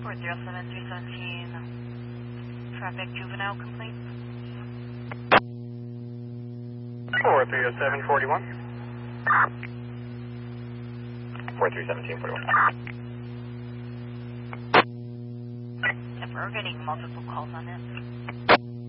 4307317, traffic juvenile complaint. 430-741. 437-41. Yep, we're getting multiple calls on this.